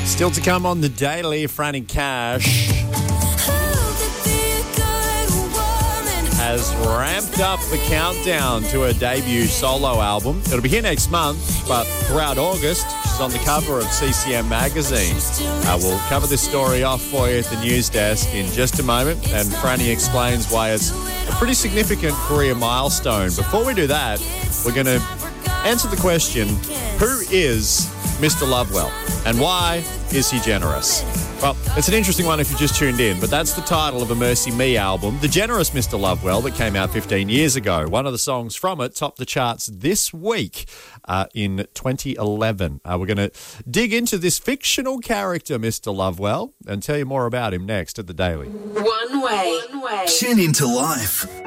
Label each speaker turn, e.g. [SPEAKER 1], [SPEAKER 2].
[SPEAKER 1] Still to come on the Daily, Franny Cash has ramped up the countdown to her debut solo album. It'll be here next month, but throughout August, she's on the cover of CCM magazine. We'll cover this story off for you at the news desk in just a moment, and Franny explains why it's a pretty significant career milestone. Before we do that, we're going to answer the question, who is Mr. Lovewell, and why is he generous? Well, it's an interesting one if you just tuned in, but that's the title of a Mercy Me album, The Generous Mr. Lovewell, that came out 15 years ago. One of the songs from it topped the charts this week in 2011. We're going to dig into this fictional character, Mr. Lovewell, and tell you more about him next at The Daily.
[SPEAKER 2] One way.
[SPEAKER 3] Tune into life.